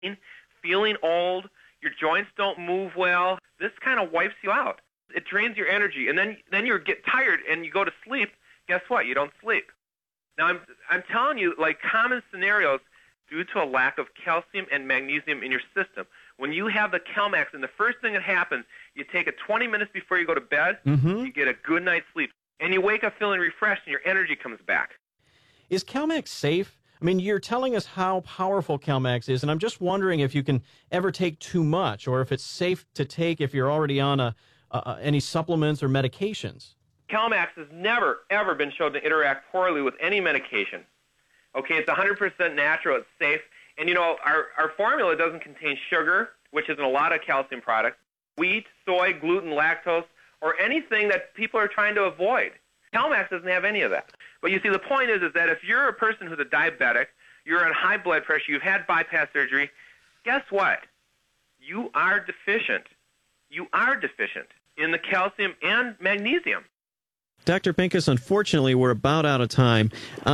feeling old, your joints don't move well. This kind of wipes you out. It drains your energy, and then you get tired and you go to sleep. Guess what? You don't sleep. Now, I'm telling you, like common scenarios due to a lack of calcium and magnesium in your system. When you have the CalMax, and the first thing that happens, you take it 20 minutes before you go to bed, you get a good night's sleep, and you wake up feeling refreshed and your energy comes back. Is CalMax safe? I mean, you're telling us how powerful CalMax is, and I'm just wondering if you can ever take too much or if it's safe to take if you're already on any supplements or medications. CalMax has never, ever been shown to interact poorly with any medication. Okay, it's 100% natural, it's safe, and you know, our formula doesn't contain sugar, which is in a lot of calcium products, wheat, soy, gluten, lactose, or anything that people are trying to avoid. CalMax doesn't have any of that. But you see, the point is that if you're a person who's a diabetic, you're on high blood pressure, you've had bypass surgery, guess what? You are deficient. You are deficient in the calcium and magnesium. Dr. Pincus, unfortunately, we're about out of time.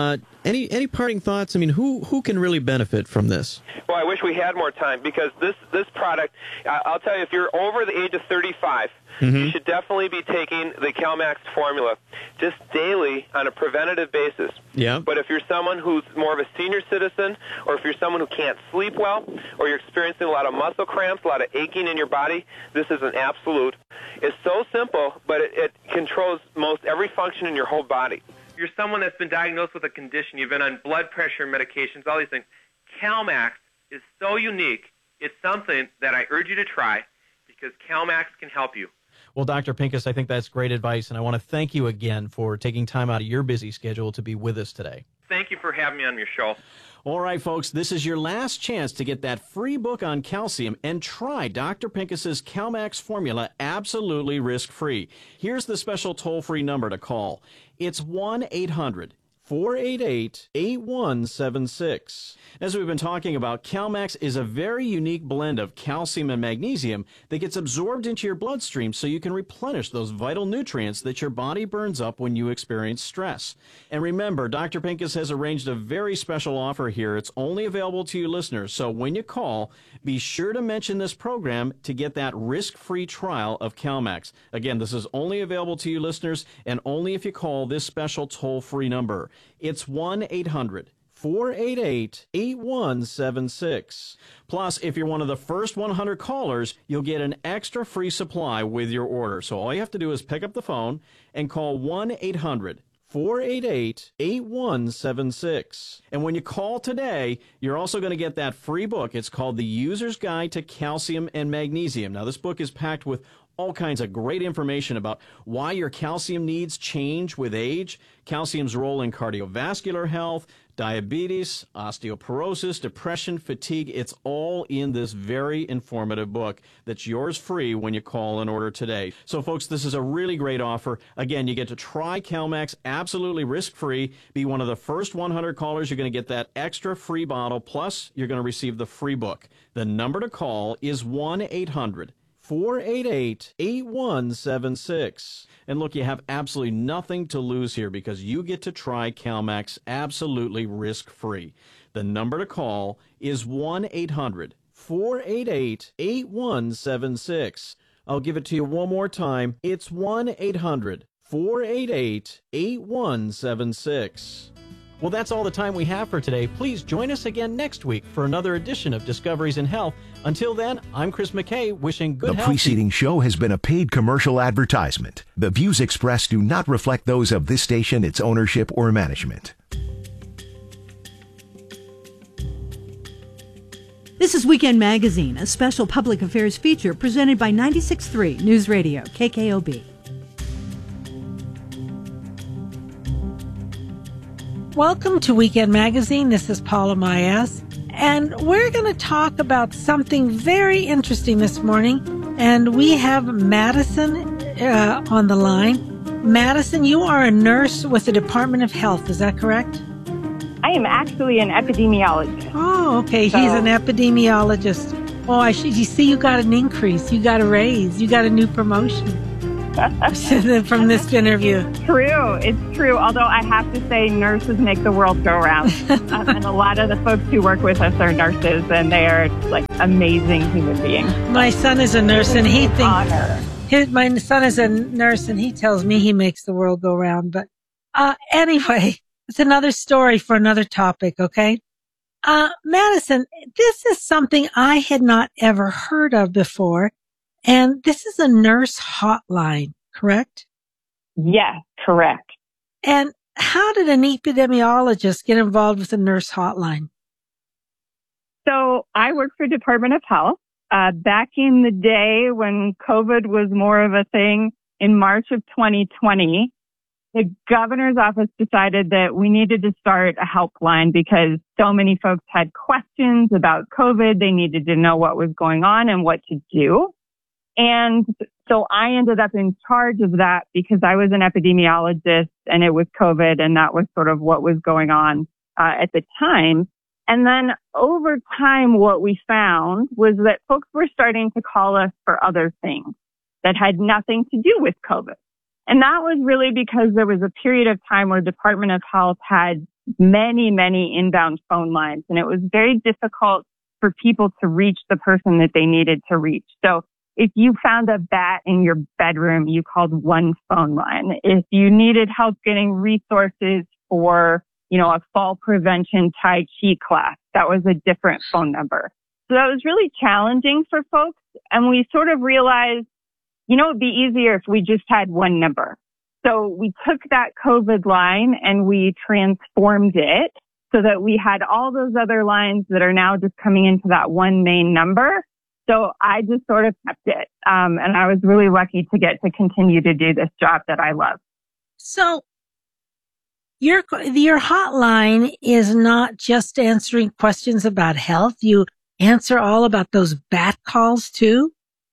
Any parting thoughts? I mean, who can really benefit from this? Well, I wish we had more time because this product, I'll tell you, if you're over the age of 35, you should definitely be taking the CalMax formula just daily on a preventative basis. Yeah. But if you're someone who's more of a senior citizen, or if you're someone who can't sleep well, or you're experiencing a lot of muscle cramps, a lot of aching in your body, this is an absolute. It's so simple, but it controls most every function in your whole body. You're someone that's been diagnosed with a condition, you've been on blood pressure medications, all these things. CalMax is so unique. It's something that I urge you to try because CalMax can help you. Well, Dr. Pincus, I think that's great advice, and I want to thank you again for taking time out of your busy schedule to be with us today. Thank you for having me on your show. All right, folks, this is your last chance to get that free book on calcium and try Dr. Pincus's CalMax formula absolutely risk-free. Here's the special toll-free number to call. It's 1-800-488-8176. As we've been talking about, CalMax is a very unique blend of calcium and magnesium that gets absorbed into your bloodstream so you can replenish those vital nutrients that your body burns up when you experience stress. And remember, Dr. Pincus has arranged a very special offer here. It's only available to you listeners, so when you call, be sure to mention this program to get that risk-free trial of CalMax. Again, this is only available to you listeners and only if you call this special toll-free number. It's 1-800-488-8176. Plus, if you're one of the first 100 callers, you'll get an extra free supply with your order. So all you have to do is pick up the phone and call 1-800-488-8176. And when you call today, you're also going to get that free book. It's called The User's Guide to Calcium and Magnesium. Now, this book is packed with all kinds of great information about why your calcium needs change with age, calcium's role in cardiovascular health, diabetes, osteoporosis, depression, fatigue. It's all in this very informative book that's yours free when you call and order today. So, folks, this is a really great offer. Again, you get to try CalMax absolutely risk-free. Be one of the first 100 callers. You're going to get that extra free bottle, plus you're going to receive the free book. The number to call is 1-800-488-8176. And look, you have absolutely nothing to lose here because you get to try CalMax absolutely risk-free. The number to call is 1-800-488-8176. I'll give it to you one more time. It's 1-800-488-8176. Well, that's all the time we have for today. Please join us again next week for another edition of Discoveries in Health. Until then, I'm Chris McKay, wishing good health. The preceding show has been a paid commercial advertisement. The views expressed do not reflect those of this station, its ownership, or management. This is Weekend Magazine, a special public affairs feature presented by 96.3 News Radio, KKOB. Welcome to Weekend Magazine. This is Paula Maes, and we're going to talk about something very interesting this morning. And we have Madison on the line. Madison, you are a nurse with the Department of Health. Is that correct? I am actually an epidemiologist. Oh, okay. He's an epidemiologist. Oh, you see, you got an increase. You got a raise. You got a new promotion. from this interview. True. It's true. Although I have to say nurses make the world go round. And a lot of the folks who work with us are nurses, and they are like amazing human beings. My son is a nurse, and he thinks my son is a nurse, and he tells me he makes the world go round. But anyway, it's another story for another topic, okay? Madison, this is something I had not ever heard of before, and this is a nurse hotline, correct? Yes, correct. And how did an epidemiologist get involved with a nurse hotline? So I work for Department of Health. Back in the day when COVID was more of a thing in March of 2020, the governor's office decided that we needed to start a helpline because so many folks had questions about COVID. They needed to know what was going on and what to do. And so I ended up in charge of that because I was an epidemiologist and it was COVID, and that was sort of what was going on at the time. And then over time, what we found was that folks were starting to call us for other things that had nothing to do with COVID. And that was really because there was a period of time where Department of Health had many, many inbound phone lines, and it was very difficult for people to reach the person that they needed to reach. So if you found a bat in your bedroom, you called one phone line. If you needed help getting resources for, a fall prevention Tai Chi class, that was a different phone number. So that was really challenging for folks. And we sort of realized, it'd be easier if we just had one number. So we took that COVID line and we transformed it so that we had all those other lines that are now just coming into that one main number. So I just sort of kept it. And I was really lucky to get to continue to do this job that I love. So your hotline is not just answering questions about health. You answer all about those bat calls too?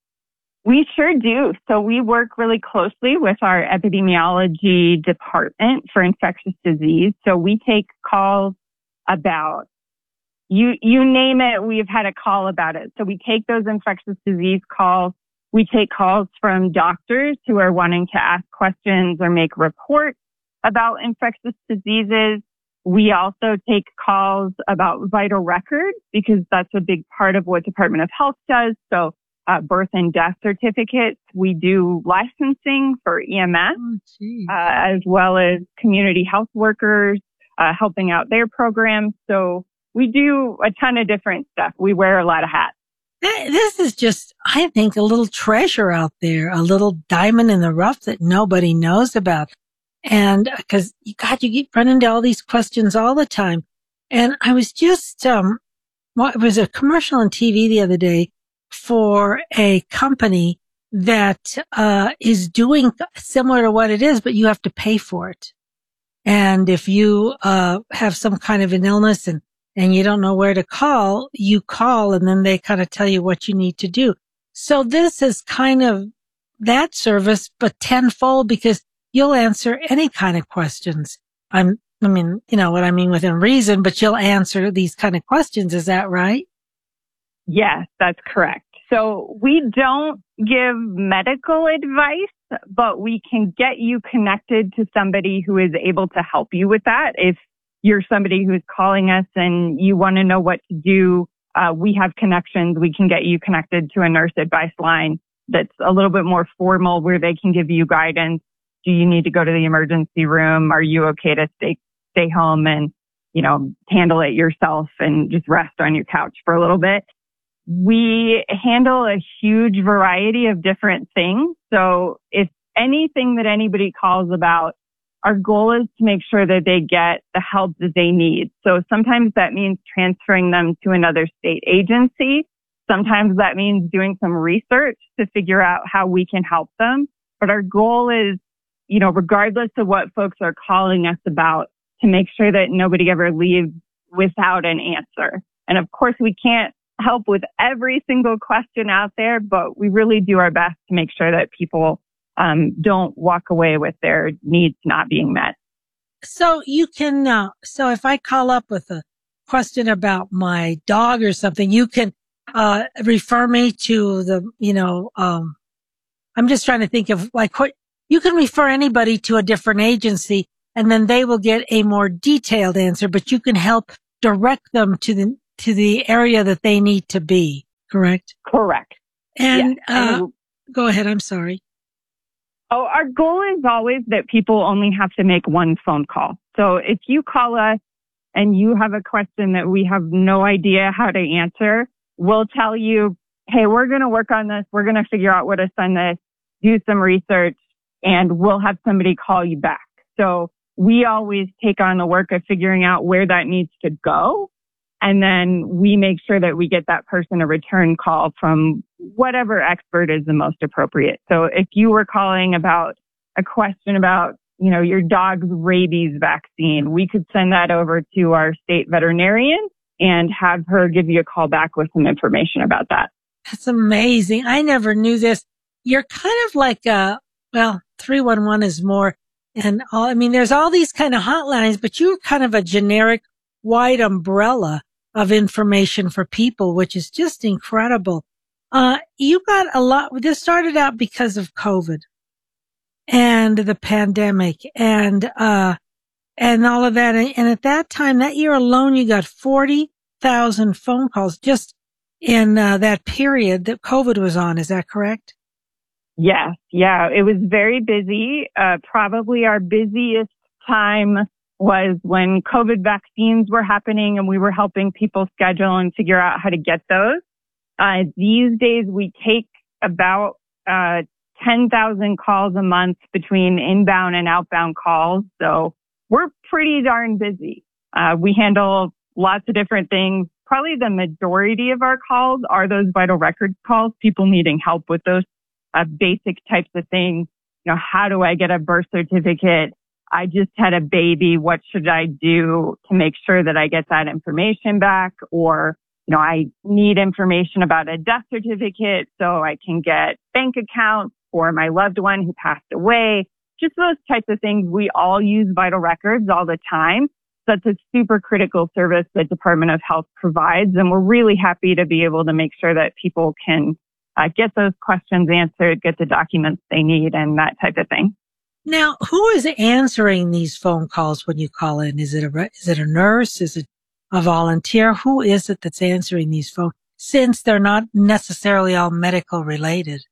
We sure do. So we work really closely with our epidemiology department for infectious disease. So we take calls about, you name it, we've had a call about it. So we take those infectious disease calls. We take calls from doctors who are wanting to ask questions or make reports about infectious diseases. We also take calls about vital records because that's a big part of what Department of Health does. So birth and death certificates. We do licensing for EMS, as well as community health workers, helping out their programs. So we do a ton of different stuff. We wear a lot of hats. This is just, I think, a little treasure out there, a little diamond in the rough that nobody knows about. And because, you keep running into all these questions all the time. And I was just, it was a commercial on TV the other day for a company that is doing similar to what it is, but you have to pay for it. And if you have some kind of an illness and you don't know where to call, you call and then they kind of tell you what you need to do. So this is kind of that service, but tenfold because you'll answer any kind of questions. I mean, you know what I mean within reason, but you'll answer these kind of questions. Is that right? Yes, that's correct. So we don't give medical advice, but we can get you connected to somebody who is able to help you with that. If you're somebody who's calling us and you want to know what to do, we have connections. We can get you connected to a nurse advice line that's a little bit more formal where they can give you guidance. Do you need to go to the emergency room? Are you okay to stay home and, handle it yourself and just rest on your couch for a little bit? We handle a huge variety of different things. So if anything that anybody calls about, our goal is to make sure that they get the help that they need. So sometimes that means transferring them to another state agency. Sometimes that means doing some research to figure out how we can help them. But our goal is, regardless of what folks are calling us about, to make sure that nobody ever leaves without an answer. And of course, we can't help with every single question out there, but we really do our best to make sure that people don't walk away with their needs not being met. So you can, so if I call up with a question about my dog or something, you can refer me to the, I'm just trying to think of like what you can refer anybody to a different agency and then they will get a more detailed answer, but you can help direct them to the area that they need to be. Correct? Correct. And, yes. Go ahead. I'm sorry. Oh, our goal is always that people only have to make one phone call. So if you call us and you have a question that we have no idea how to answer, we'll tell you, hey, we're going to work on this. We're going to figure out where to send this, do some research, and we'll have somebody call you back. So we always take on the work of figuring out where that needs to go. And then we make sure that we get that person a return call from whatever expert is the most appropriate. So if you were calling about a question about, your dog's rabies vaccine, we could send that over to our state veterinarian and have her give you a call back with some information about that. That's amazing. I never knew this. You're kind of like 311 is more and all. I mean, there's all these kind of hotlines, but you're kind of a generic wide umbrella of information for people, which is just incredible. You got a lot. This started out because of COVID and the pandemic and all of that. And at that time, that year alone, you got 40,000 phone calls just in that period that COVID was on. Is that correct? Yes. Yeah. It was very busy. Probably our busiest time was when COVID vaccines were happening and we were helping people schedule and figure out how to get those. These days we take about 10,000 calls a month between inbound and outbound calls. So we're pretty darn busy. We handle lots of different things. Probably the majority of our calls are those vital records calls, people needing help with those basic types of things. How do I get a birth certificate? I just had a baby. What should I do to make sure that I get that information back? Or, I need information about a death certificate so I can get bank accounts for my loved one who passed away. Just those types of things. We all use vital records all the time. So it's a super critical service that Department of Health provides. And we're really happy to be able to make sure that people can get those questions answered, get the documents they need, and that type of thing. Now, who is answering these phone calls when you call in? Is it a nurse? Is it a volunteer? Who is it that's answering these phones, since they're not necessarily all medical related?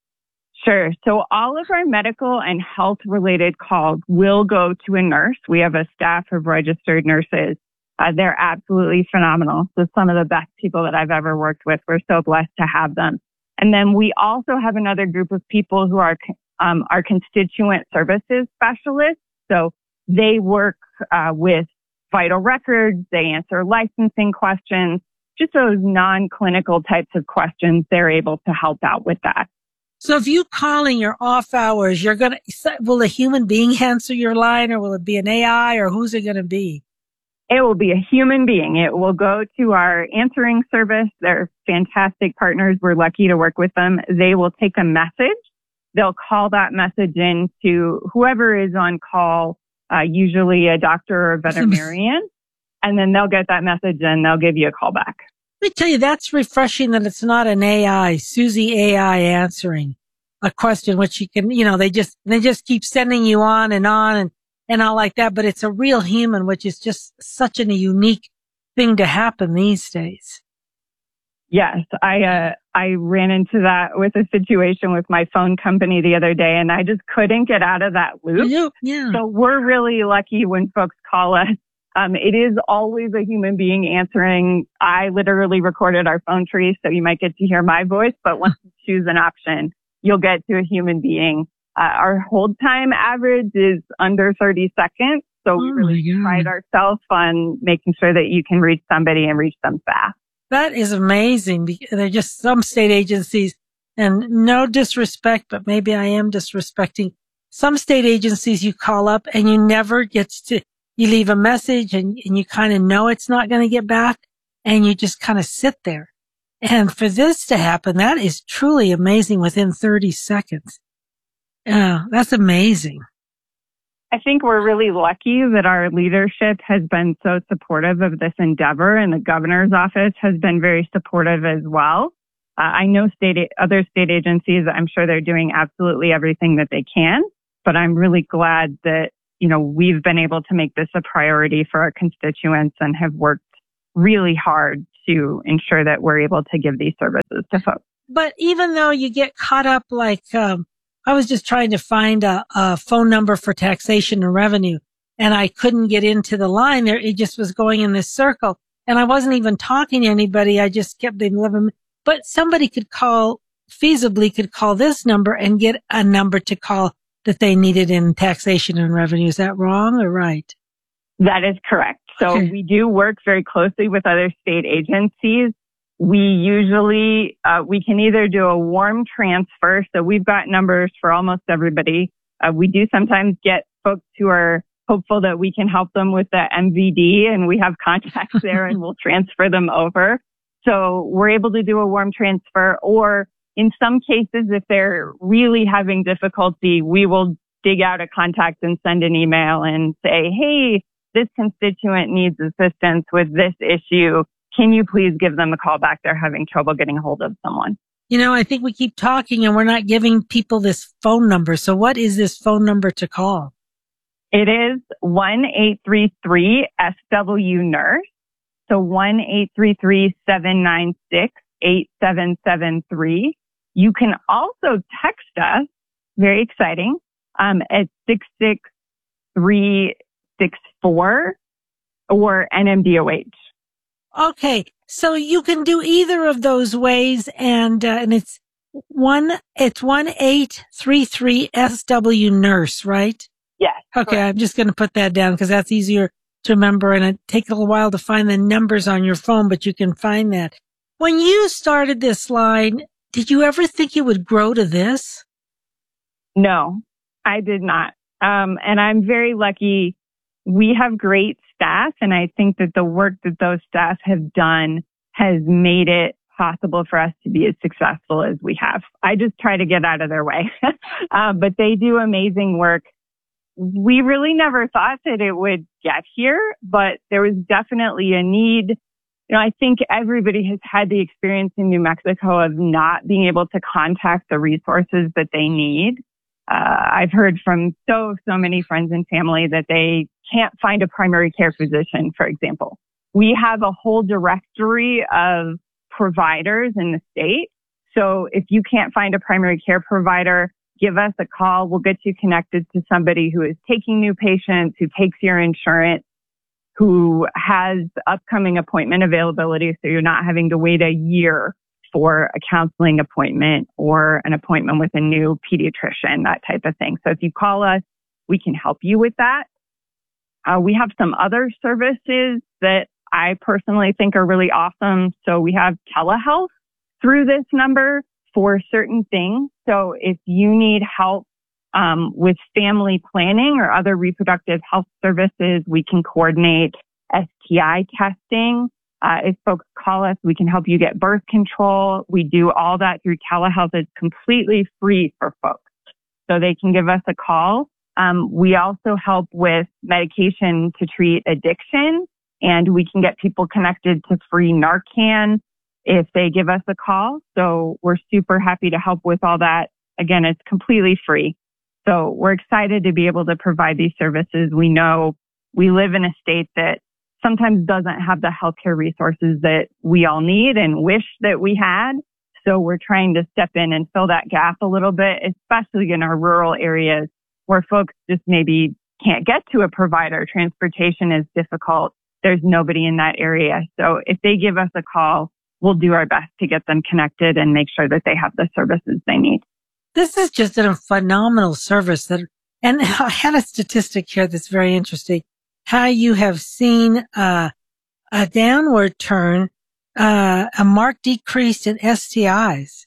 Sure. So all of our medical and health related calls will go to a nurse. We have a staff of registered nurses. They're absolutely phenomenal. So some of the best people that I've ever worked with. We're so blessed to have them. And then we also have another group of people who are our constituent services specialists. So they work with vital records. They answer licensing questions, just those non-clinical types of questions. They're able to help out with that. So if you call in your off hours, will a human being answer your line, or will it be an AI, or who's it going to be? It will be a human being. It will go to our answering service. They're fantastic partners. We're lucky to work with them. They will take a message. They'll call that message in to whoever is on call, usually a doctor or a veterinarian, and then they'll get that message and they'll give you a call back. Let me tell you, that's refreshing that it's not an AI, Susie AI answering a question, which you can, they just keep sending you on and all like that. But it's a real human, which is just such a unique thing to happen these days. Yes, I ran into that with a situation with my phone company the other day, and I just couldn't get out of that loop. Yeah. So we're really lucky when folks call us. It is always a human being answering. I literally recorded our phone tree, so you might get to hear my voice, but once you choose an option, you'll get to a human being. Our hold time average is under 30 seconds, so we really pride ourselves on making sure that you can reach somebody and reach them fast. That is amazing. They're just some state agencies, and no disrespect, but maybe I am disrespecting. Some state agencies you call up and you never get to, you leave a message and you kind of know it's not going to get back, and you just kind of sit there. And for this to happen, that is truly amazing within 30 seconds. That's amazing. I think we're really lucky that our leadership has been so supportive of this endeavor, and the governor's office has been very supportive as well. I know other state agencies, I'm sure they're doing absolutely everything that they can, but I'm really glad that, we've been able to make this a priority for our constituents and have worked really hard to ensure that we're able to give these services to folks. But even though you get caught up, I was just trying to find a phone number for taxation and revenue, and I couldn't get into the line there. It just was going in this circle, and I wasn't even talking to anybody. I just kept living. But somebody feasibly could call this number and get a number to call that they needed in taxation and revenue. Is that wrong or right? That is correct. So we do work very closely with other state agencies. We usually, we can either do a warm transfer. So we've got numbers for almost everybody. We do sometimes get folks who are hopeful that we can help them with the MVD, and we have contacts there and we'll transfer them over. So we're able to do a warm transfer, or in some cases, if they're really having difficulty, we will dig out a contact and send an email and say, hey, this constituent needs assistance with this issue. Can you please give them a call back? They're having trouble getting a hold of someone. I think we keep talking and we're not giving people this phone number. So what is this phone number to call? It is 1-833-SW-NURSE. So 1-833-796-8773. You can also text us, very exciting, at 66364 or NMDOH. Okay, so you can do either of those ways, and it's 1-833-SW-NURSE, right? Yes. Okay, correct. I'm just going to put that down because that's easier to remember, and it takes a little while to find the numbers on your phone, but you can find that. When you started this line, did you ever think you would grow to this? No, I did not. And I'm very lucky. We have great staff, and I think that the work that those staff have done has made it possible for us to be as successful as we have. I just try to get out of their way. But they do amazing work. We really never thought that it would get here, but there was definitely a need. I think everybody has had the experience in New Mexico of not being able to contact the resources that they need. I've heard from so many friends and family that they can't find a primary care physician, for example. We have a whole directory of providers in the state. So if you can't find a primary care provider, give us a call. We'll get you connected to somebody who is taking new patients, who takes your insurance, who has upcoming appointment availability, so you're not having to wait a year for a counseling appointment or an appointment with a new pediatrician, that type of thing. So if you call us, we can help you with that. We have some other services that I personally think are really awesome. So we have telehealth through this number for certain things. So if you need help with family planning or other reproductive health services, we can coordinate STI testing. If folks call us, we can help you get birth control. We do all that through telehealth. It's completely free for folks. So they can give us a call. We also help with medication to treat addiction, and we can get people connected to free Narcan if they give us a call. So we're super happy to help with all that. Again, it's completely free. So we're excited to be able to provide these services. We know we live in a state that sometimes doesn't have the healthcare resources that we all need and wish that we had. So we're trying to step in and fill that gap a little bit, especially in our rural areas where folks just maybe can't get to a provider. Transportation is difficult. There's nobody in that area. So if they give us a call, we'll do our best to get them connected and make sure that they have the services they need. This is just a phenomenal service and I had a statistic here that's very interesting. How you have seen a downward turn, a marked decrease in STIs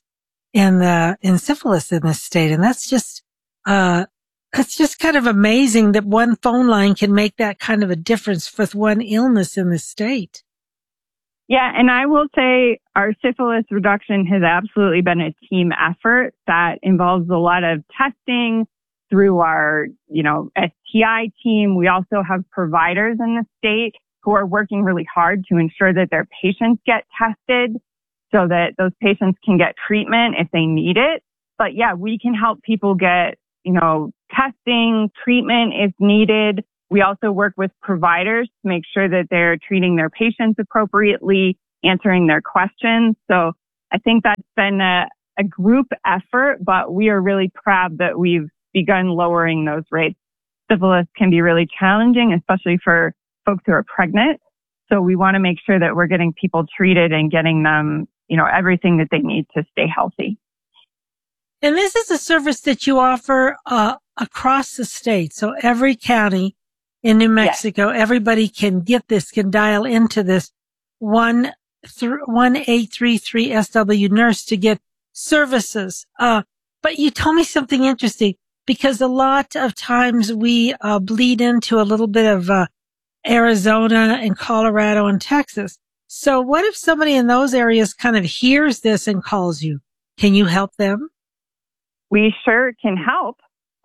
in syphilis in this state, and that's just kind of amazing that one phone line can make that kind of a difference with one illness in the state. Yeah, and I will say our syphilis reduction has absolutely been a team effort that involves a lot of testing through our, STI team. We also have providers in the state who are working really hard to ensure that their patients get tested. so that those patients can get treatment if they need it. But yeah, we can help people get, testing, treatment if needed. We also work with providers to make sure that they're treating their patients appropriately, answering their questions. So I think that's been a group effort, but we are really proud that we've begun lowering those rates. Syphilis can be really challenging, especially for folks who are pregnant. So we want to make sure that we're getting people treated and getting them, everything that they need to stay healthy. And this is a service that you offer across the state. So every county in New Mexico, everybody can get this, can dial into this 1-833-SW nurse to get services. But you told me something interesting, because a lot of times we bleed into a little bit of Arizona and Colorado and Texas. So what if somebody in those areas kind of hears this and calls you? Can you help them? We sure can help.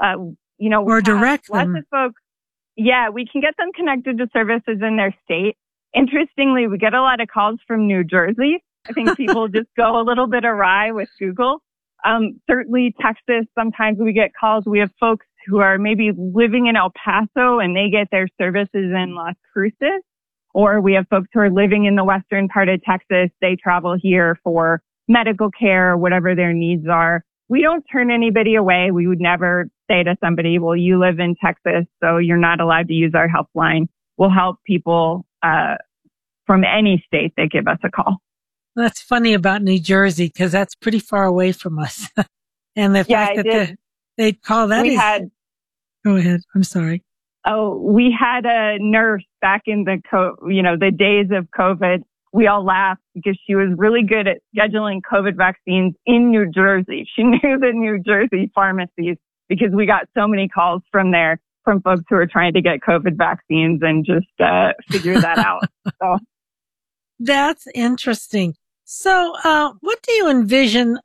Or direct them. Lots of folks. Yeah, we can get them connected to services in their state. Interestingly, we get a lot of calls from New Jersey. I think people just go a little bit awry with Google. Certainly Texas, sometimes we get calls. We have folks who are maybe living in El Paso and they get their services in Las Cruces. Or we have folks who are living in the western part of Texas. They travel here for medical care, whatever their needs are. We don't turn anybody away. We would never say to somebody, well, you live in Texas, so you're not allowed to use our helpline. We'll help people from any state that give us a call. That's funny about New Jersey, because that's pretty far away from us. And the fact that they'd call that Go ahead. I'm sorry. Oh, we had a nurse back in the days of COVID. We all laughed because she was really good at scheduling COVID vaccines in New Jersey. She knew the New Jersey pharmacies because we got so many calls from there from folks who are trying to get COVID vaccines and just figure that out. So that's interesting. So, what do you envision?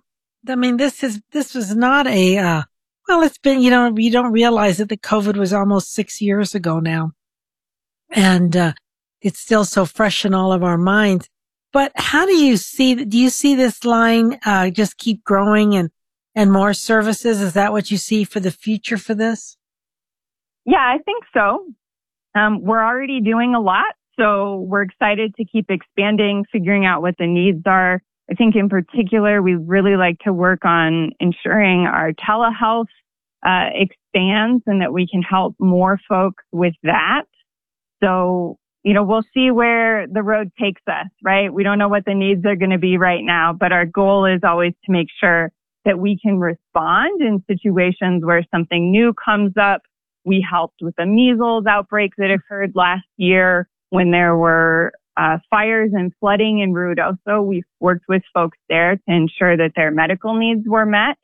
This was not it's been, you don't realize that the COVID was almost 6 years ago now. And, it's still so fresh in all of our minds. But how do you see this line, just keep growing and more services? Is that what you see for the future for this? Yeah, I think so. We're already doing a lot. So we're excited to keep expanding, figuring out what the needs are. I think in particular, we really like to work on ensuring our telehealth expands and that we can help more folks with that. So, we'll see where the road takes us, right? We don't know what the needs are going to be right now, but our goal is always to make sure that we can respond in situations where something new comes up. We helped with the measles outbreak that occurred last year when there were fires and flooding in Ruidoso. We've worked with folks there to ensure that their medical needs were met.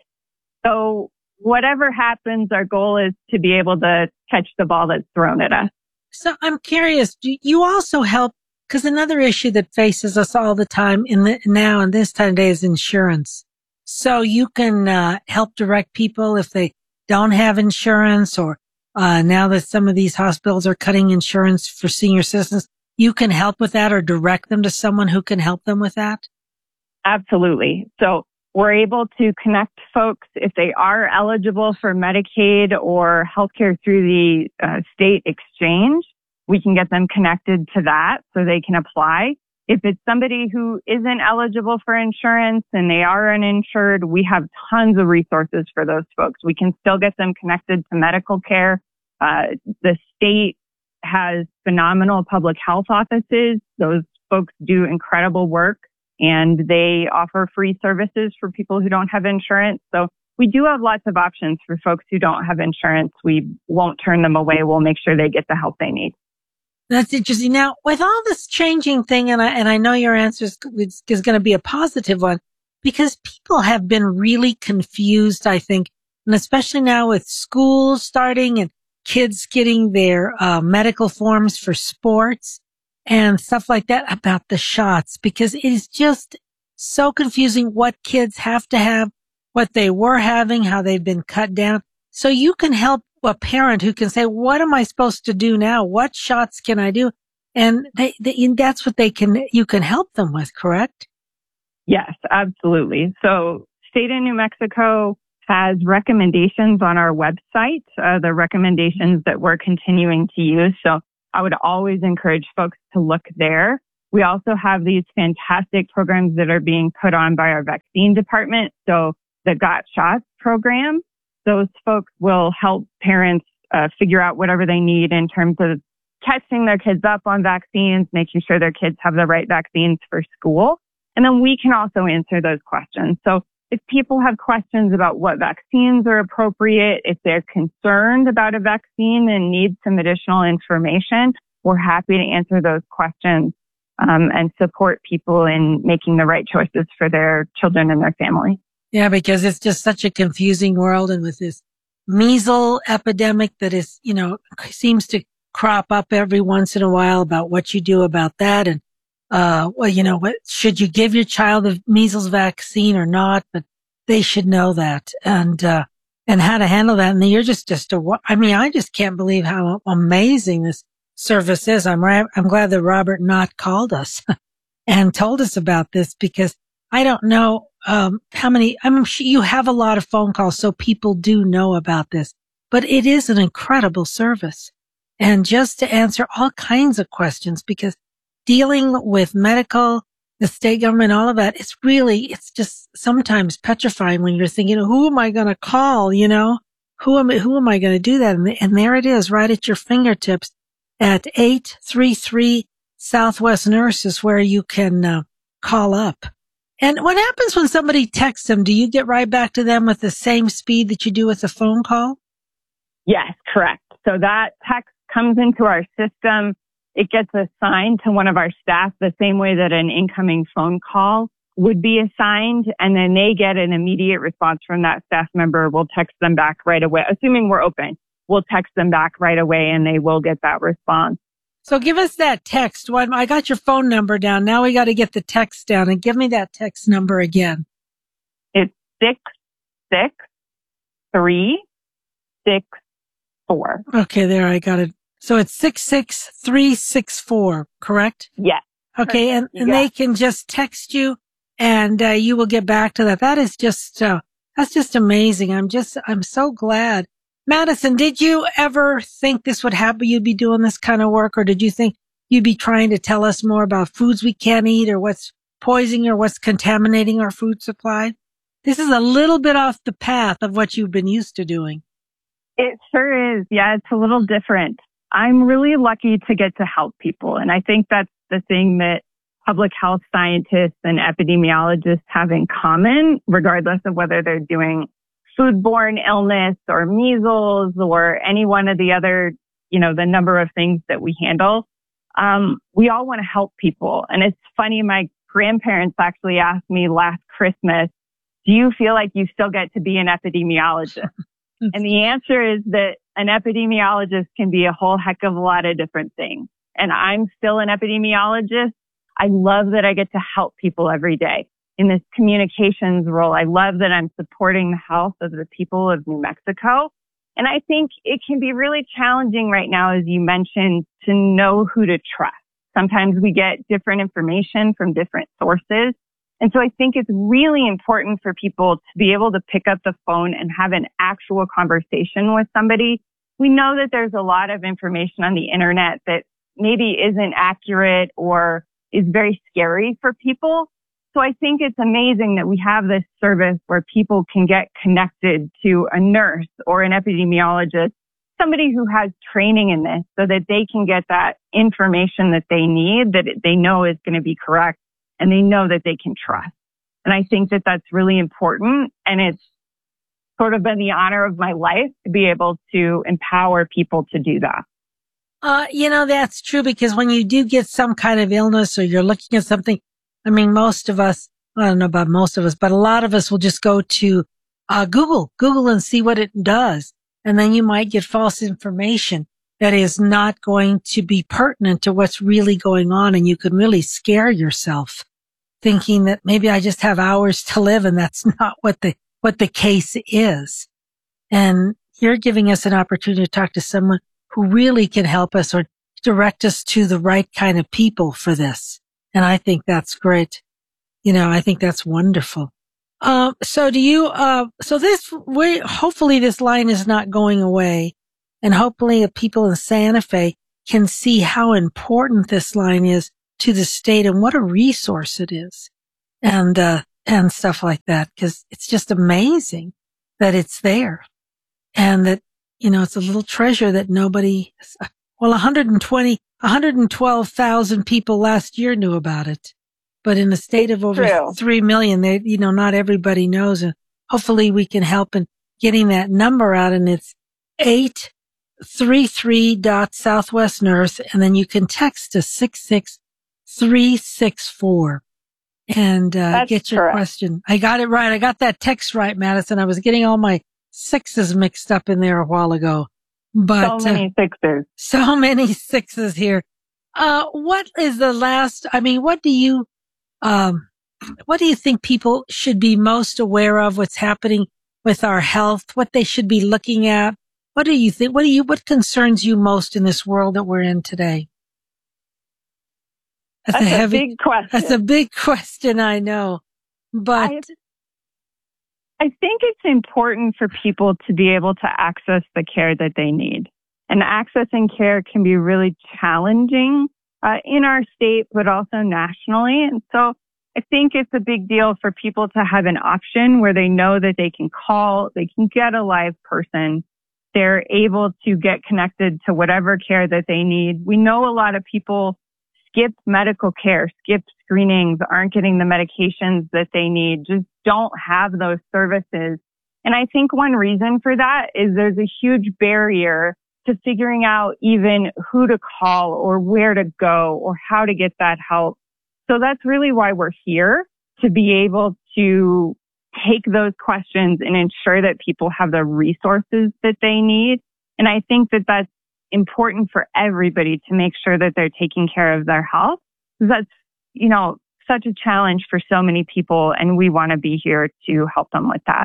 So whatever happens, our goal is to be able to catch the ball that's thrown at us. So I'm curious, do you also help, because another issue that faces us all the time now and this time of day is insurance. So you can help direct people if they don't have insurance, or now that some of these hospitals are cutting insurance for senior citizens, you can help with that or direct them to someone who can help them with that? Absolutely. So we're able to connect folks if they are eligible for Medicaid or healthcare through the state exchange. We can get them connected to that so they can apply. If it's somebody who isn't eligible for insurance and they are uninsured, we have tons of resources for those folks. We can still get them connected to medical care. The state has phenomenal public health offices. Those folks do incredible work, and they offer free services for people who don't have insurance. So we do have lots of options for folks who don't have insurance. We won't turn them away. We'll make sure they get the help they need. That's interesting. Now, with all this changing thing, and I know your answer is going to be a positive one, because people have been really confused, I think, and especially now with schools starting and kids getting their medical forms for sports and stuff like that about the shots, because it is just so confusing what kids have to have, what they were having, how they've been cut down. So you can help a parent who can say, what am I supposed to do now? What shots can I do? And that's what you can help them with, correct? Yes, absolutely. So State of New Mexico has recommendations on our website, the recommendations that we're continuing to use. So I would always encourage folks to look there. We also have these fantastic programs that are being put on by our vaccine department. So the Got Shots program, those folks will help parents figure out whatever they need in terms of catching their kids up on vaccines, making sure their kids have the right vaccines for school. And then we can also answer those questions. So if people have questions about what vaccines are appropriate, if they're concerned about a vaccine and need some additional information, we're happy to answer those questions and support people in making the right choices for their children and their family. Yeah, because it's just such a confusing world. And with this measles epidemic that is, seems to crop up every once in a while about what you do about that. And, what should you give your child the measles vaccine or not? But they should know that and how to handle that. And you're I just can't believe how amazing this service is. I'm glad that Robert Knott called us and told us about this, because I don't know, how many, I'm sure you have a lot of phone calls, so people do know about this, but it is an incredible service. And just to answer all kinds of questions, because dealing with medical, the state government, all of that, it's just sometimes petrifying when you're thinking, who am I going to call? Who am I going to do that? And there it is, right at your fingertips at 833 Southwest Nurses, where you can call up. And what happens when somebody texts them? Do you get right back to them with the same speed that you do with a phone call? Yes, correct. So that text comes into our system. It gets assigned to one of our staff the same way that an incoming phone call would be assigned. And then they get an immediate response from that staff member. We'll text them back right away. Assuming we're open, we'll text them back right away and they will get that response. So give us that text. I got your phone number down. Now we got to get the text down, and give me that text number again. It's 66364. Okay, there, I got it. So it's 66364, correct? Yes. Okay, and they can just text you, and you will get back to that. That is just that's just amazing. I'm so glad. Madison, did you ever think this would happen? You'd be doing this kind of work, or did you think you'd be trying to tell us more about foods we can't eat, or what's poisoning, or what's contaminating our food supply? This is a little bit off the path of what you've been used to doing. It sure is. Yeah, it's a little different. I'm really lucky to get to help people. And I think that's the thing that public health scientists and epidemiologists have in common, regardless of whether they're doing foodborne illness or measles or any one of the other, the number of things that we handle. We all want to help people. And it's funny, my grandparents actually asked me last Christmas, do you feel like you still get to be an epidemiologist? And the answer is that an epidemiologist can be a whole heck of a lot of different things. And I'm still an epidemiologist. I love that I get to help people every day in this communications role. I love that I'm supporting the health of the people of New Mexico. And I think it can be really challenging right now, as you mentioned, to know who to trust. Sometimes we get different information from different sources. And so I think it's really important for people to be able to pick up the phone and have an actual conversation with somebody. We know that there's a lot of information on the internet that maybe isn't accurate or is very scary for people. So I think it's amazing that we have this service where people can get connected to a nurse or an epidemiologist, somebody who has training in this, so that they can get that information that they need, that they know is going to be correct, and they know that they can trust. And I think that that's really important. And it's sort of been the honor of my life to be able to empower people to do that. That's true, because when you do get some kind of illness or you're looking at something, most of us, I don't know about most of us, but a lot of us will just go to Google and see what it does. And then you might get false information that is not going to be pertinent to what's really going on. And you can really scare yourself thinking that maybe I just have hours to live, and that's not what the case is. And you're giving us an opportunity to talk to someone who really can help us or direct us to the right kind of people for this. And I think that's great. I think that's wonderful. So hopefully this line is not going away, and hopefully the people in Santa Fe can see how important this line is to the state and what a resource it is, and stuff like that, because it's just amazing that it's there, and that, it's a little treasure that 112,000 people last year knew about it. But in a state of over 3 million, not everybody knows. And hopefully we can help in getting that number out. And it's 833.Southwest Nurse. And then you can text to 66364 and get your question. I got it right. I got that text right, Madison. I was getting all my sixes mixed up in there a while ago. But so many sixes. So many sixes here. What is the last? What do you think people should be most aware of? What's happening with our health? What they should be looking at? What do you think? What concerns you most in this world that we're in today? That's a big question. That's a big question, I know. But I think it's important for people to be able to access the care that they need. And accessing care can be really challenging in our state, but also nationally. And so I think it's a big deal for people to have an option where they know that they can call, they can get a live person. They're able to get connected to whatever care that they need. We know a lot of people skip medical care, skip screenings, aren't getting the medications that they need, just don't have those services. And I think one reason for that is there's a huge barrier to figuring out even who to call or where to go or how to get that help. So that's really why we're here, to be able to take those questions and ensure that people have the resources that they need. And I think that that's important for everybody to make sure that they're taking care of their health. That's, such a challenge for so many people, and we want to be here to help them with that.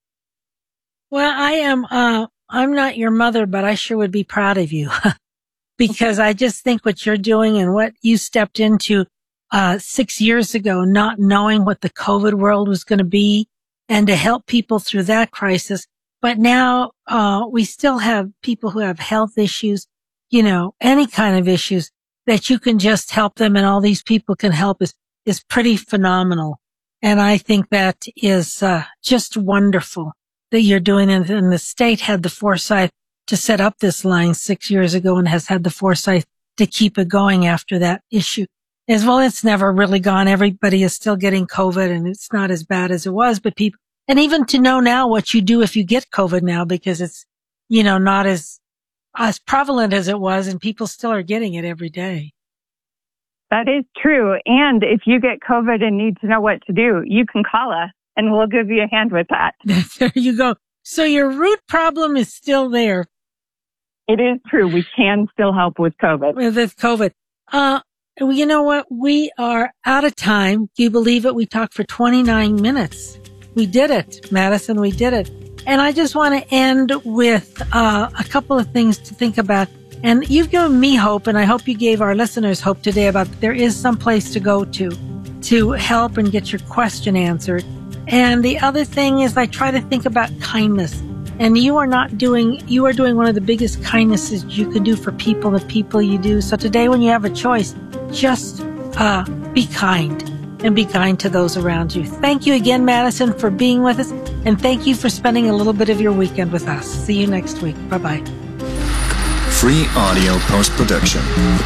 Well, I'm not your mother, but I sure would be proud of you because I just think what you're doing and what you stepped into 6 years ago, not knowing what the COVID world was going to be, and to help people through that crisis. But now we still have people who have health issues, any kind of issues that you can just help them, and all these people can help is pretty phenomenal. And I think that is just wonderful that you're doing it. And the state had the foresight to set up this line 6 years ago and has had the foresight to keep it going after that issue. As well, it's never really gone. Everybody is still getting COVID, and it's not as bad as it was, but people, and even to know now what you do if you get COVID now, because it's, not as prevalent as it was, and people still are getting it every day. That is true. And if you get COVID and need to know what to do, you can call us and we'll give you a hand with that. There you go. So your root problem is still there. It is true. We can still help with COVID. With COVID. You know what? We are out of time. Do you believe it? We talked for 29 minutes. We did it, Madison. We did it. And I just want to end with a couple of things to think about. And you've given me hope, and I hope you gave our listeners hope today about there is some place to go to help and get your question answered. And the other thing is I try to think about kindness. And you are doing one of the biggest kindnesses you can do for people, the people you do. So today when you have a choice, just be kind and be kind to those around you. Thank you again, Madison, for being with us. And thank you for spending a little bit of your weekend with us. See you next week. Bye-bye. Free audio post-production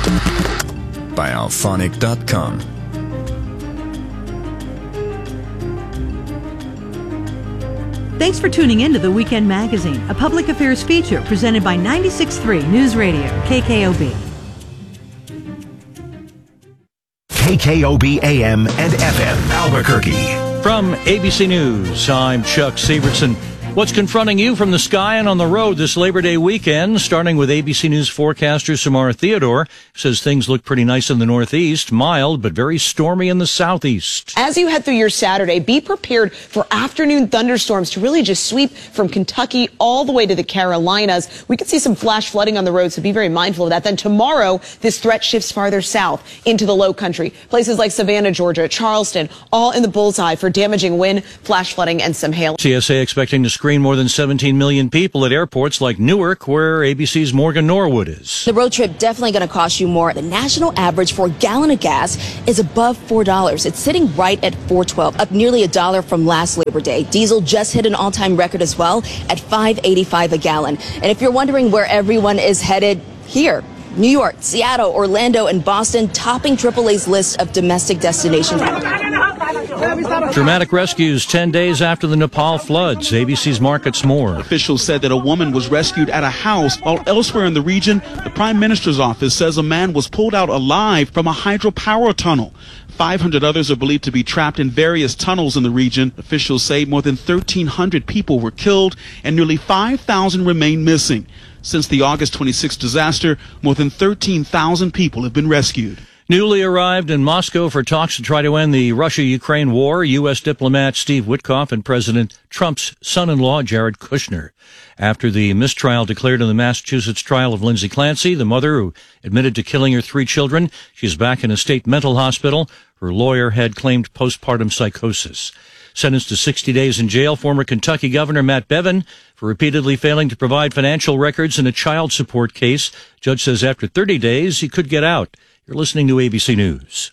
by Alphonic.com. Thanks for tuning in to The Weekend Magazine, a public affairs feature presented by 96.3 News Radio, KKOB. KKOB AM and FM, Albuquerque. From ABC News, I'm Chuck Severson. What's confronting you from the sky and on the road this Labor Day weekend? Starting with ABC News forecaster Samara Theodore, says things look pretty nice in the northeast, mild but very stormy in the southeast. As you head through your Saturday, be prepared for afternoon thunderstorms to really just sweep from Kentucky all the way to the Carolinas. We could see some flash flooding on the road, so be very mindful of that. Then tomorrow, this threat shifts farther south into the low country. Places like Savannah, Georgia, Charleston, all in the bullseye for damaging wind, flash flooding, and some hail. TSA expecting to screen more than 17 million people at airports like Newark, where ABC's Morgan Norwood is. The road trip definitely going to cost you more. The national average for a gallon of gas is above $4. It's sitting right at $4.12, up nearly $1 from last Labor Day. Diesel just hit an all-time record as well at $5.85 a gallon. And if you're wondering where everyone is headed, here, New York, Seattle, Orlando, and Boston topping AAA's list of domestic destinations. Dramatic rescues 10 days after the Nepal floods. ABC's Markets Moore. Officials said that a woman was rescued at a house, while elsewhere in the region, the Prime Minister's office says a man was pulled out alive from a hydropower tunnel. 500 others are believed to be trapped in various tunnels in the region. Officials say more than 1,300 people were killed and nearly 5,000 remain missing. Since the August 26 disaster, more than 13,000 people have been rescued. Newly arrived in Moscow for talks to try to end the Russia-Ukraine war, U.S. diplomat Steve Witkoff and President Trump's son-in-law, Jared Kushner. After the mistrial declared in the Massachusetts trial of Lindsay Clancy, the mother who admitted to killing her 3 children, she's back in a state mental hospital. Her lawyer had claimed postpartum psychosis. Sentenced to 60 days in jail, former Kentucky Governor Matt Bevin for repeatedly failing to provide financial records in a child support case. Judge says after 30 days, he could get out. You're listening to ABC News.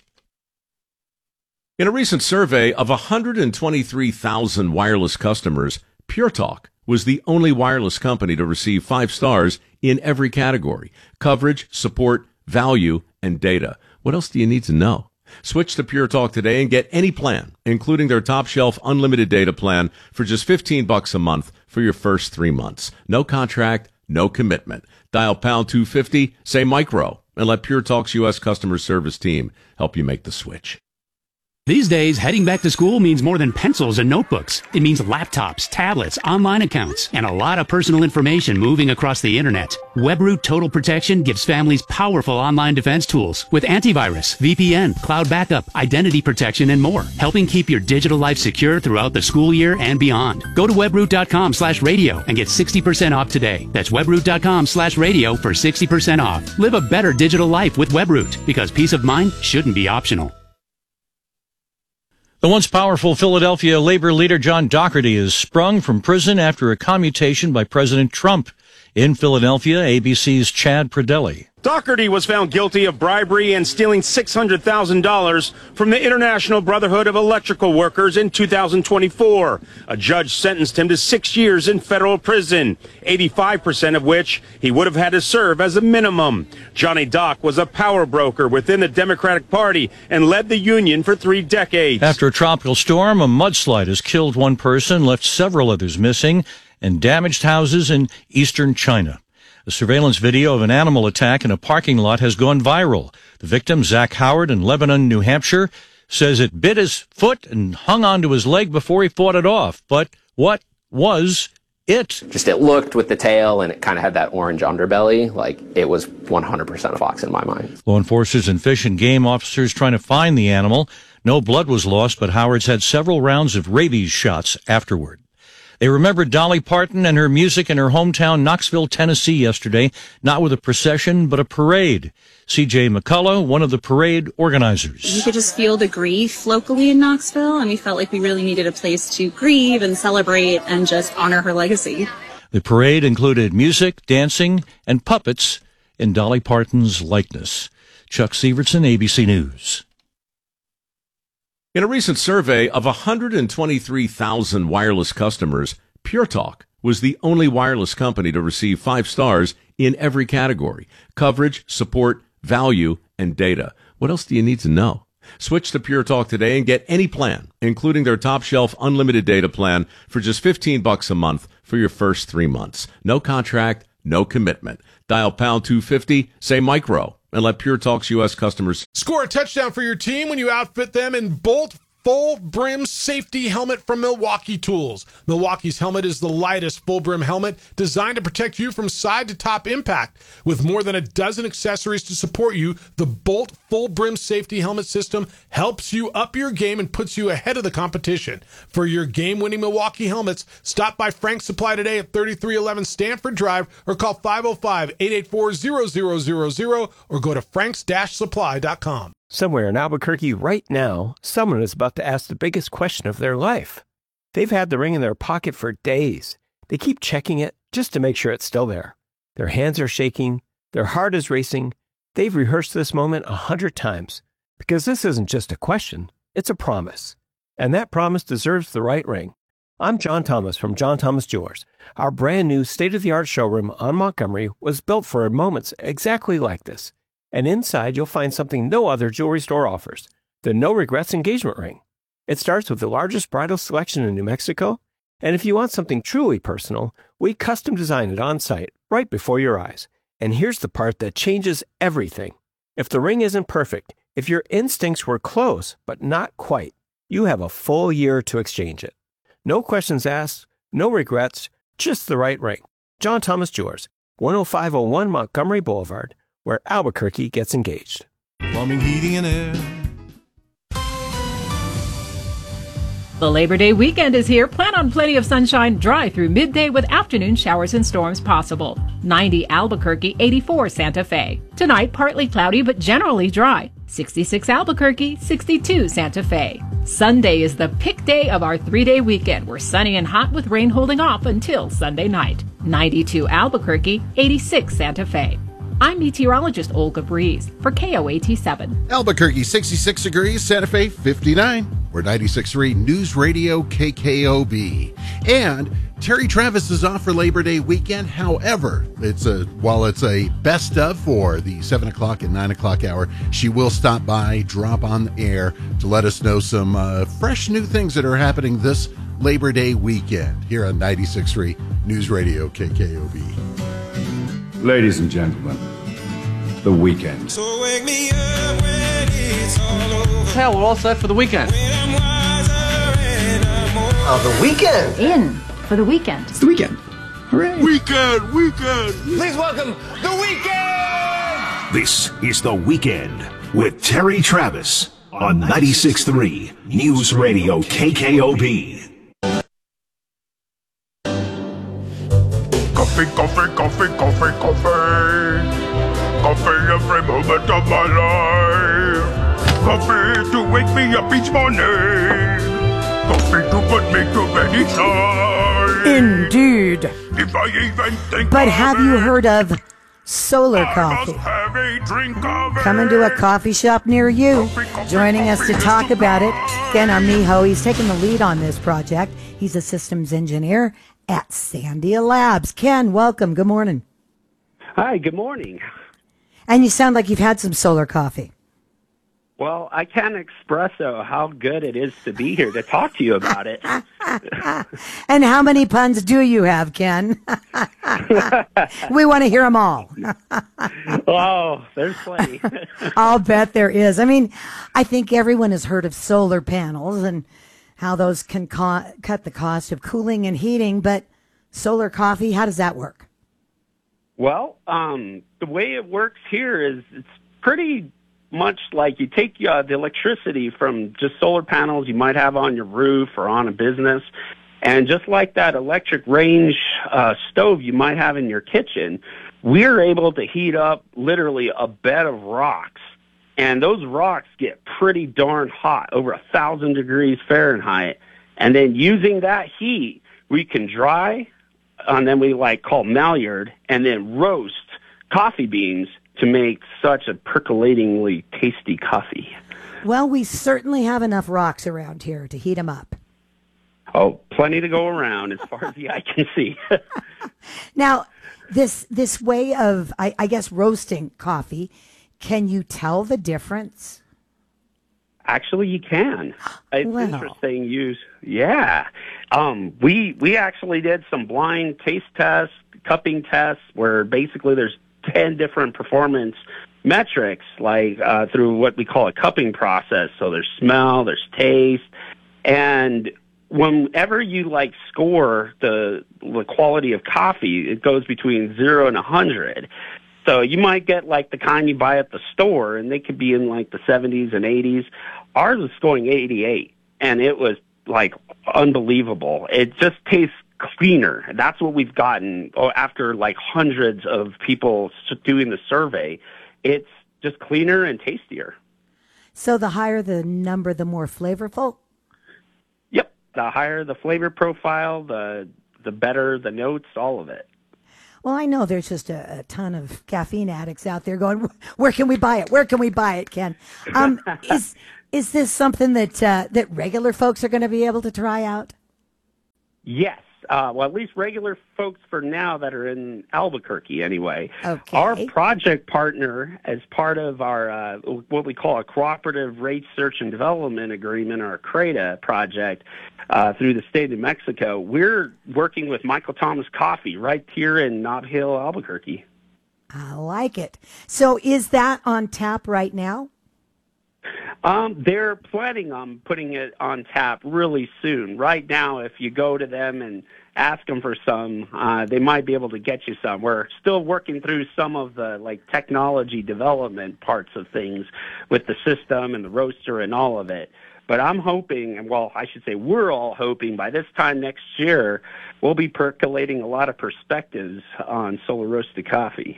In a recent survey of 123,000 wireless customers, Pure Talk was the only wireless company to receive 5 stars in every category: coverage, support, value, and data. What else do you need to know? Switch to Pure Talk today and get any plan, including their top shelf unlimited data plan, for just $15 a month for your first 3 months. No contract, no commitment. Dial pound 250, say micro, and let Pure Talk's U.S. customer service team help you make the switch. These days, heading back to school means more than pencils and notebooks. It means laptops, tablets, online accounts, and a lot of personal information moving across the internet. WebRoot Total Protection gives families powerful online defense tools with antivirus, VPN, cloud backup, identity protection, and more, helping keep your digital life secure throughout the school year and beyond. Go to webroot.com/radio and get 60% off today. That's webroot.com/radio for 60% off. Live a better digital life with WebRoot, because peace of mind shouldn't be optional. The once powerful Philadelphia labor leader John Doherty is sprung from prison after a commutation by President Trump. In Philadelphia, ABC's Chad Pradelli. Doherty was found guilty of bribery and stealing $600,000 from the International Brotherhood of Electrical Workers in 2024. A judge sentenced him to 6 years in federal prison, 85% of which he would have had to serve as a minimum. Johnny Doc was a power broker within the Democratic Party and led the union for 3 decades. After a tropical storm, a mudslide has killed 1 person, left several others missing, and damaged houses in eastern China. A surveillance video of an animal attack in a parking lot has gone viral. The victim, Zach Howard in Lebanon, New Hampshire, says it bit his foot and hung onto his leg before he fought it off. But what was it? Just it looked with the tail, and it kind of had that orange underbelly. Like, it was 100% a fox in my mind. Law enforcers and fish and game officers trying to find the animal. No blood was lost, but Howard's had several rounds of rabies shots afterward. They remembered Dolly Parton and her music in her hometown, Knoxville, Tennessee, yesterday, not with a procession, but a parade. C.J. McCullough, one of the parade organizers. You could just feel the grief locally in Knoxville, and we felt like we really needed a place to grieve and celebrate and just honor her legacy. The parade included music, dancing, and puppets in Dolly Parton's likeness. Chuck Severson, ABC News. In a recent survey of 123,000 wireless customers, Pure Talk was the only wireless company to receive 5 stars in every category: coverage, support, value, and data. What else do you need to know? Switch to Pure Talk today and get any plan, including their top shelf unlimited data plan, for just $15 a month for your first 3 months. No contract, no commitment. Dial pound 250, say micro, and let Pure Talk's U.S. customers score a touchdown for your team when you outfit them in Bolt full brim safety helmet from Milwaukee Tools. Milwaukee's helmet is the lightest full brim helmet designed to protect you from side to top impact. With more than a dozen accessories to support you, the Bolt full brim safety helmet system helps you up your game and puts you ahead of the competition. For your game-winning Milwaukee helmets, stop by Frank's Supply today at 3311 Stanford Drive or call 505-884-0000 or go to franks-supply.com. Somewhere in Albuquerque right now, someone is about to ask the biggest question of their life. They've had the ring in their pocket for days. They keep checking it just to make sure it's still there. Their hands are shaking. Their heart is racing. They've rehearsed this moment 100 times because this isn't just a question, it's a promise. And that promise deserves the right ring. I'm John Thomas from John Thomas Jewelers. Our brand new state-of-the-art showroom on Montgomery was built for moments exactly like this. And inside, you'll find something no other jewelry store offers, the No Regrets engagement ring. It starts with the largest bridal selection in New Mexico, and if you want something truly personal, we custom design it on site, right before your eyes. And here's the part that changes everything. If the ring isn't perfect, if your instincts were close, but not quite, you have a full year to exchange it. No questions asked, no regrets, just the right ring. John Thomas Jewelers, 10501 Montgomery Boulevard, where Albuquerque gets engaged. Plumbing, heating, and air. The Labor Day weekend is here. Plan on plenty of sunshine, dry through midday with afternoon showers and storms possible. 90 Albuquerque, 84 Santa Fe. Tonight, partly cloudy but generally dry. 66 Albuquerque, 62 Santa Fe. Sunday is the pick day of our 3-day weekend. We're sunny and hot with rain holding off until Sunday night. 92 Albuquerque, 86 Santa Fe. I'm meteorologist Olga Breeze for KOAT7. Albuquerque, 66 degrees, Santa Fe, 59. We're 96.3 News Radio KKOB. And Terry Travis is off for Labor Day weekend. However, while it's a best of for the 7 o'clock and 9 o'clock hour, she will stop by, drop on the air to let us know some fresh new things that are happening this Labor Day weekend here on 96.3 News Radio KKOB. Ladies and gentlemen, the weekend. So wake me up when it's all over. Hell, we're all set for the weekend. The weekend. In for the weekend. It's the weekend. Hooray. Weekend. Please welcome the weekend. This is The Weekend with Terry Travis on 96.3 News Radio KKOB. Coffee. Coffee every moment of my life. Coffee to wake me up each morning. Coffee to put me to bed each night. Indeed. If I even think But of have it, you heard of Solar I Coffee? must have a drink of it. Coming to a coffee shop near you. Joining us to talk about it, Ken Armijo. He's taking the lead on this project. He's a systems engineer at Sandia Labs. Ken, welcome. Good morning. Hi, good morning. And you sound like you've had some solar coffee. Well, I can't express how good it is to be here to talk to you about it. And how many puns do you have, Ken? We want to hear them all. Oh, there's plenty. I'll bet there is. I mean, I think everyone has heard of solar panels and how those can cut the cost of cooling and heating, but solar coffee, how does that work? Well, the way it works here is it's pretty much like you take the electricity from just solar panels you might have on your roof or on a business, and just like that electric range stove you might have in your kitchen, we're able to heat up literally a bed of rocks. And those rocks get pretty darn hot, over 1,000 degrees Fahrenheit. And then using that heat, we can dry, and then we call Maillard, and then roast coffee beans to make such a percolatingly tasty coffee. Well, we certainly have enough rocks around here to heat them up. Oh, plenty to go around as far as the eye can see. Now, this way of, I guess, roasting coffee, can you tell the difference? Actually, you can. It's Wow. interesting. We actually did some blind taste tests, cupping tests, where basically there's 10 different performance metrics, like through what we call a cupping process. So there's smell, there's taste, and whenever you like score the quality of coffee, it goes between 0 and 100. So you might get like the kind you buy at the store, and they could be in like the 70s and 80s. Ours was scoring 88, and it was like unbelievable. It just tastes cleaner. That's what we've gotten after like hundreds of people doing the survey. It's just cleaner and tastier. So the higher the number, the more flavorful? Yep. The higher the flavor profile, the better the notes, all of it. Well, I know there's just a ton of caffeine addicts out there going, where can we buy it? Where can we buy it, Ken? Is this something that regular folks are going to be able to try out? Yes. Well, at least regular folks for now that are in Albuquerque anyway. Okay. Our project partner, as part of our what we call a Cooperative Research and Development Agreement, or CRADA project, through the state of New Mexico, we're working with Michael Thomas Coffee right here in Nob Hill, Albuquerque. I like it. So is that on tap right now? They're planning on putting it on tap really soon. Right now, if you go to them and ask them for some, they might be able to get you some. We're still working through some of the like technology development parts of things with the system and the roaster and all of it. But I'm hoping, and well, I should say we're all hoping by this time next year, we'll be percolating a lot of perspectives on solar roasted coffee.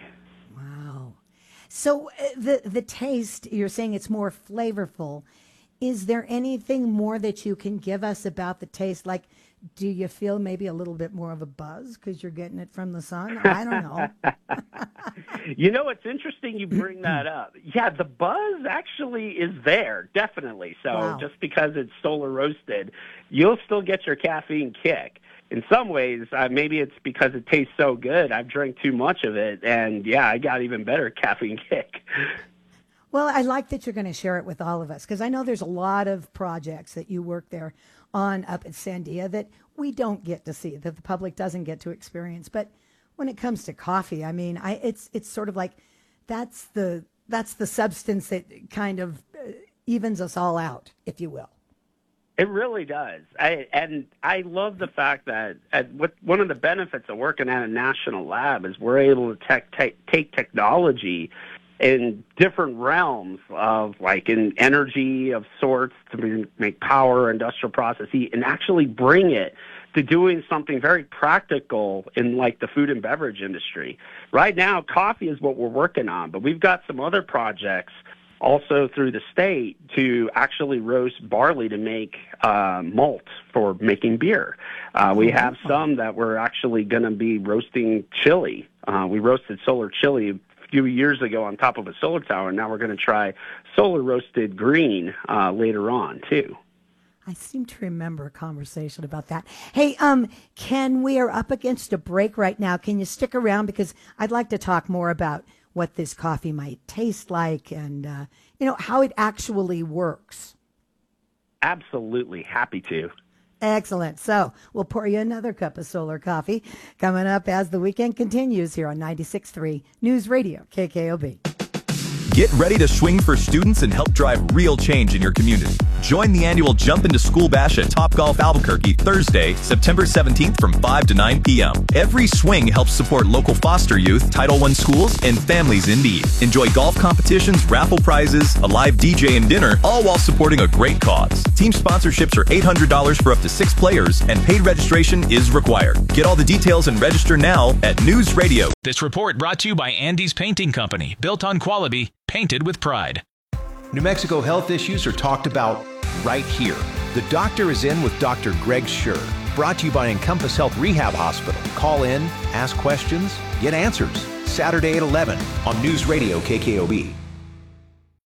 So the taste, you're saying it's more flavorful. Is there anything more that you can give us about the taste? Like, do you feel maybe a little bit more of a buzz because you're getting it from the sun? I don't know. You know, it's interesting you bring that up. Yeah, the buzz actually is there, definitely. So just because it's solar roasted, you'll still get your caffeine kick. In some ways, maybe it's because it tastes so good. I've drank too much of it, and yeah, I got even better caffeine kick. Well, I like that you're going to share it with all of us, because I know there's a lot of projects that you work there on up at Sandia that we don't get to see, that the public doesn't get to experience. But when it comes to coffee, I mean, it's sort of like that's the substance that kind of evens us all out, if you will. It really does. I love the fact that one of the benefits of working at a national lab is we're able to take technology in different realms of, like, in energy of sorts to make power, industrial process heat, and actually bring it to doing something very practical in, like, the food and beverage industry. Right now, coffee is what we're working on, but we've got some other projects also through the state to actually roast barley to make malt for making beer. We have some that we're actually going to be roasting chili. We roasted solar chili a few years ago on top of a solar tower, and now we're going to try solar roasted green later on, too. I seem to remember a conversation about that. Hey, Ken, we are up against a break right now. Can you stick around? Because I'd like to talk more about what this coffee might taste like and, how it actually works. Absolutely. Happy to. Excellent. So we'll pour you another cup of solar coffee coming up as the weekend continues here on 96.3 News Radio, KKOB. Get ready to swing for students and help drive real change in your community. Join the annual Jump Into School Bash at Topgolf Albuquerque Thursday, September 17th from 5 to 9 p.m. Every swing helps support local foster youth, Title I schools, and families in need. Enjoy golf competitions, raffle prizes, a live DJ and dinner, all while supporting a great cause. Team sponsorships are $800 for up to 6 players, and paid registration is required. Get all the details and register now at News Radio. This report brought to you by Andy's Painting Company, built on quality, painted with pride. New Mexico health issues are talked about right here. The Doctor is In with Dr. Greg Schur. Brought to you by Encompass Health Rehab Hospital. Call in, ask questions, get answers. Saturday at 11 on News Radio KKOB.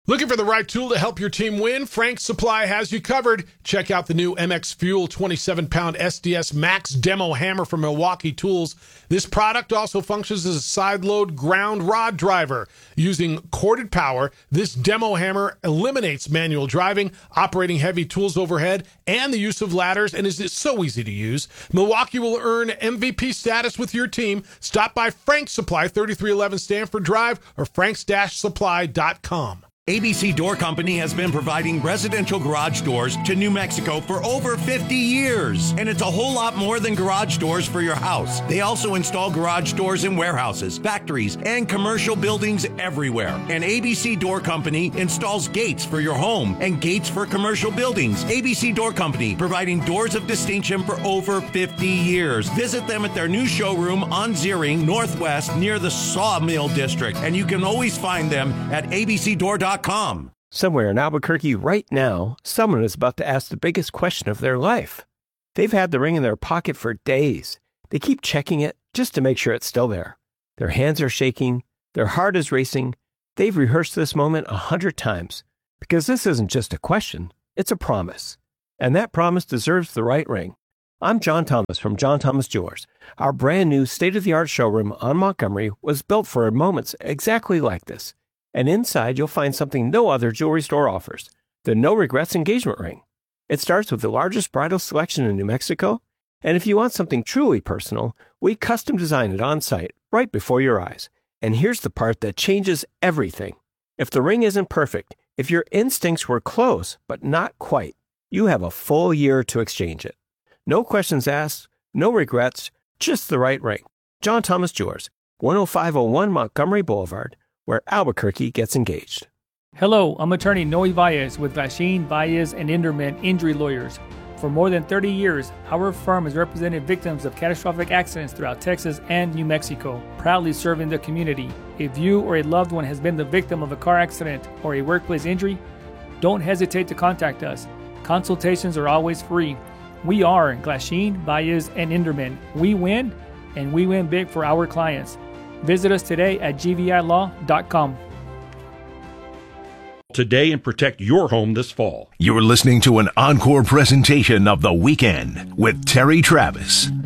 Looking for the right tool to help your team win? Frank's Supply has you covered. Check out the new MX Fuel 27-pound SDS Max Demo Hammer from Milwaukee Tools. This product also functions as a side-load ground rod driver. Using corded power, this demo hammer eliminates manual driving, operating heavy tools overhead, and the use of ladders, and is so easy to use. Milwaukee will earn MVP status with your team. Stop by Frank's Supply, 3311 Stanford Drive, or franks-supply.com. ABC Door Company has been providing residential garage doors to New Mexico for over 50 years. And it's a whole lot more than garage doors for your house. They also install garage doors in warehouses, factories, and commercial buildings everywhere. And ABC Door Company installs gates for your home and gates for commercial buildings. ABC Door Company, providing doors of distinction for over 50 years. Visit them at their new showroom on Ziering Northwest near the Sawmill District. And you can always find them at abcdoor.com. Somewhere in Albuquerque right now, someone is about to ask the biggest question of their life. They've had the ring in their pocket for days. They keep checking it just to make sure it's still there. Their hands are shaking. Their heart is racing. They've rehearsed this moment 100 times because this isn't just a question, it's a promise. And that promise deserves the right ring. I'm John Thomas from John Thomas Jewelers. Our brand new state-of-the-art showroom on Montgomery was built for moments exactly like this. And inside, you'll find something no other jewelry store offers, the No Regrets engagement ring. It starts with the largest bridal selection in New Mexico, and if you want something truly personal, we custom design it on site, right before your eyes. And here's the part that changes everything. If the ring isn't perfect, if your instincts were close, but not quite, you have a full year to exchange it. No questions asked, no regrets, just the right ring. John Thomas Jewelers, 10501 Montgomery Boulevard, where Albuquerque gets engaged. Hello, I'm attorney Noe Valles with Glasheen, Valles, and Inderman Injury Lawyers. For more than 30 years, our firm has represented victims of catastrophic accidents throughout Texas and New Mexico, proudly serving the community. If you or a loved one has been the victim of a car accident or a workplace injury, don't hesitate to contact us. Consultations are always free. We are Glasheen, Valles, and Inderman. We win, and we win big for our clients. Visit us today at gvilaw.com. Today and protect your home this fall. You're listening to an encore presentation of The Weekend with Terry Travis.